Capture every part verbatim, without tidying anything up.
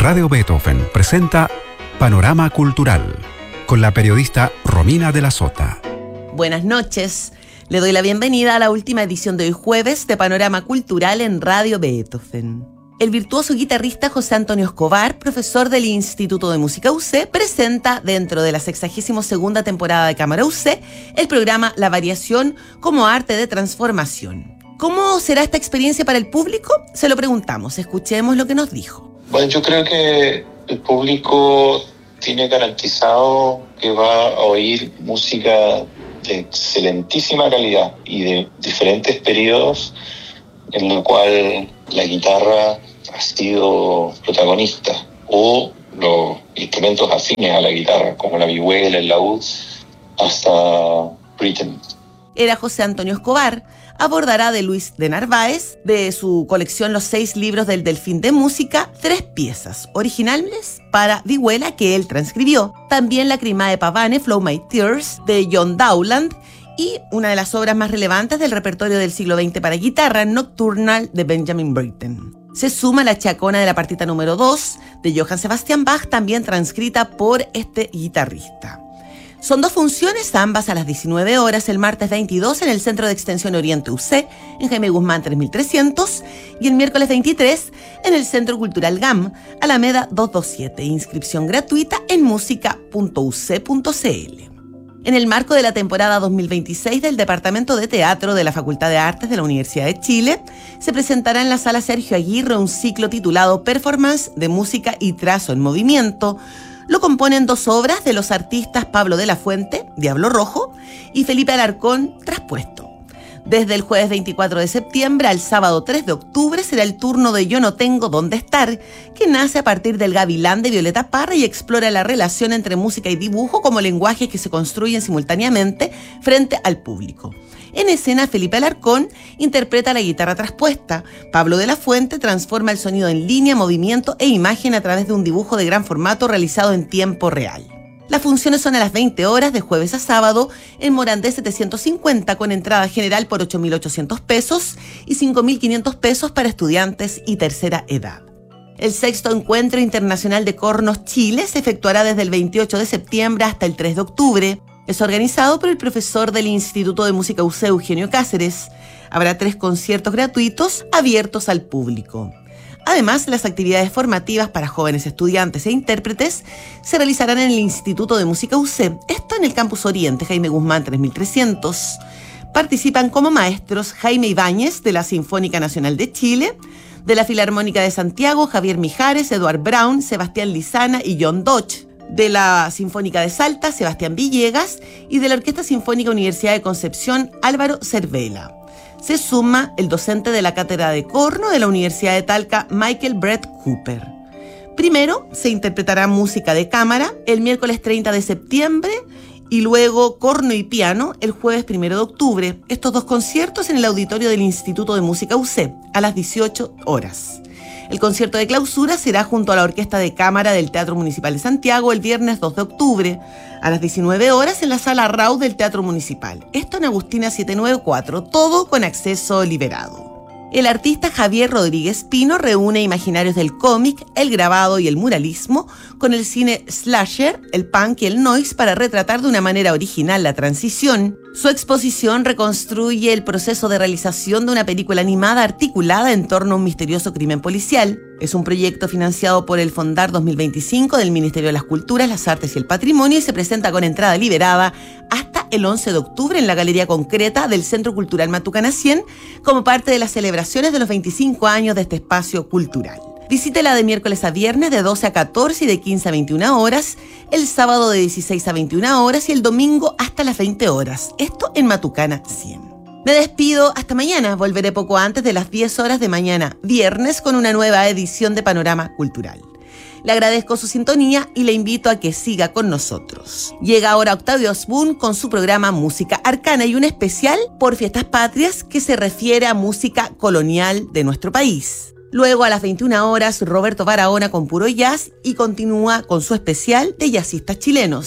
Radio Beethoven presenta Panorama Cultural con la periodista Romina de la Sota. Buenas noches. Le doy la bienvenida a la última edición de hoy jueves de Panorama Cultural en Radio Beethoven. El virtuoso guitarrista José Antonio Escobar, profesor del Instituto de Música U C, presenta dentro de la sexagésima segunda temporada de Cámara U C el programa La Variación como arte de transformación. ¿Cómo será esta experiencia para el público? Se lo preguntamos. Escuchemos lo que nos dijo. Bueno, yo creo que el público tiene garantizado que va a oír música de excelentísima calidad y de diferentes periodos en lo cual la guitarra ha sido protagonista, o los instrumentos afines a la guitarra, como la vihuela, el laúd, hasta Britten. Era José Antonio Escobar. Abordará de Luis de Narváez, de su colección Los seis libros del Delfín de Música, tres piezas originales para vihuela que él transcribió. También Lacrimae Pavane, Flow My Tears, de John Dowland, y una de las obras más relevantes del repertorio del siglo veinte para guitarra, Nocturnal, de Benjamin Britten. Se suma la Chacona de la partita número dos, de Johann Sebastian Bach, también transcrita por este guitarrista. Son dos funciones, ambas a las diecinueve horas, el martes veintidós en el Centro de Extensión Oriente U C, en Jaime Guzmán tres mil trescientos, y el miércoles veintitrés en el Centro Cultural G A M, Alameda doscientos veintisiete. Inscripción gratuita en música punto u ce punto ce ele. En el marco de la temporada dos mil veintiséis del Departamento de Teatro de la Facultad de Artes de la Universidad de Chile, se presentará en la Sala Sergio Aguirre un ciclo titulado Performance de Música y Trazo en Movimiento. Lo componen dos obras de los artistas Pablo de la Fuente, Diablo Rojo, y Felipe Alarcón, Traspuesto. Desde el jueves veinticuatro de septiembre al sábado tres de octubre será el turno de Yo no tengo dónde estar, que nace a partir del Gavilán de Violeta Parra y explora la relación entre música y dibujo como lenguajes que se construyen simultáneamente frente al público. En escena, Felipe Alarcón interpreta la guitarra traspuesta. Pablo de la Fuente transforma el sonido en línea, movimiento e imagen a través de un dibujo de gran formato realizado en tiempo real. Las funciones son a las veinte horas de jueves a sábado en Morandé setecientos cincuenta, con entrada general por ocho mil ochocientos pesos y cinco mil quinientos pesos para estudiantes y tercera edad. El sexto Encuentro Internacional de Cornos Chile se efectuará desde el veintiocho de septiembre hasta el tres de octubre. Es organizado por el profesor del Instituto de Música U C, Eugenio Cáceres. Habrá tres conciertos gratuitos abiertos al público. Además, las actividades formativas para jóvenes estudiantes e intérpretes se realizarán en el Instituto de Música U C, esto en el Campus Oriente, Jaime Guzmán tres mil trescientos. Participan como maestros Jaime Ibáñez, de la Sinfónica Nacional de Chile, de la Filarmónica de Santiago, Javier Mijares, Eduard Brown, Sebastián Lizana y John Dodge; de la Sinfónica de Salta, Sebastián Villegas, y de la Orquesta Sinfónica Universidad de Concepción, Álvaro Cervela. Se suma el docente de la Cátedra de Corno de la Universidad de Talca, Michael Brett Cooper. Primero se interpretará música de cámara el miércoles treinta de septiembre y luego corno y piano el jueves primero de octubre. Estos dos conciertos en el auditorio del Instituto de Música U C a las dieciocho horas. El concierto de clausura será junto a la Orquesta de Cámara del Teatro Municipal de Santiago el viernes dos de octubre a las diecinueve horas en la Sala Rau del Teatro Municipal. Esto en Agustina setecientos noventa y cuatro, todo con acceso liberado. El artista Javier Rodríguez Pino reúne imaginarios del cómic, el grabado y el muralismo con el cine slasher, el punk y el noise para retratar de una manera original la transición. Su exposición reconstruye el proceso de realización de una película animada articulada en torno a un misterioso crimen policial. Es un proyecto financiado por el Fondar dos mil veinticinco del Ministerio de las Culturas, las Artes y el Patrimonio y se presenta con entrada liberada hasta el once de octubre en la Galería Concreta del Centro Cultural Matucana cien como parte de las celebraciones de los veinticinco años de este espacio cultural. Visítela de miércoles a viernes de doce a catorce y de quince a veintiuna horas, el sábado de dieciséis a veintiuna horas y el domingo hasta las veinte horas. Esto en Matucana cien. Me despido hasta mañana. Volveré poco antes de las diez horas de mañana, viernes, con una nueva edición de Panorama Cultural. Le agradezco su sintonía y le invito a que siga con nosotros. Llega ahora Octavio Osbourne con su programa Música Arcana y un especial por Fiestas Patrias que se refiere a música colonial de nuestro país. Luego a las veintiuna horas Roberto Barahona con puro jazz y continúa con su especial de jazzistas chilenos.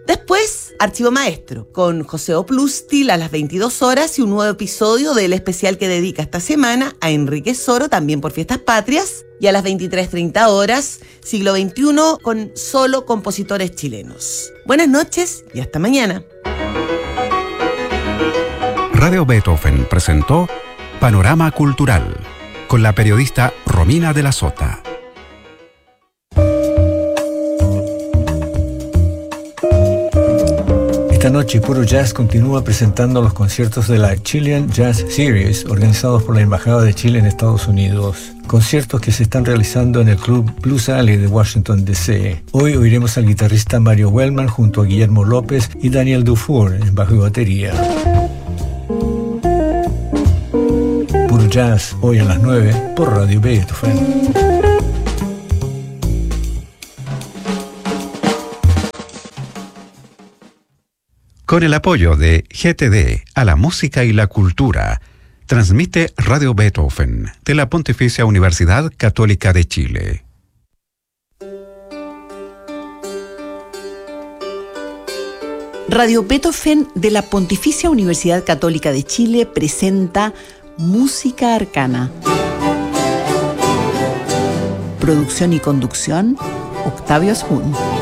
Después, Archivo Maestro, con José Oplústil a las veintidós horas y un nuevo episodio del especial que dedica esta semana a Enrique Soro, también por Fiestas Patrias. Y a las veintitrés treinta horas, Siglo veintiuno, con solo compositores chilenos. Buenas noches y hasta mañana. Radio Beethoven presentó Panorama Cultural, con la periodista Romina de la Sota. Esta noche Puro Jazz continúa presentando los conciertos de la Chilean Jazz Series, organizados por la Embajada de Chile en Estados Unidos. Conciertos que se están realizando en el Club Blues Alley de Washington, D C Hoy oiremos al guitarrista Mario Wellman junto a Guillermo López y Daniel Dufour en bajo y batería. Puro Jazz, hoy a las nueve por Radio Beethoven. Con el apoyo de G T D a la música y la cultura, transmite Radio Beethoven de la Pontificia Universidad Católica de Chile. Radio Beethoven de la Pontificia Universidad Católica de Chile presenta Música Arcana. Producción y conducción, Octavio Asbun.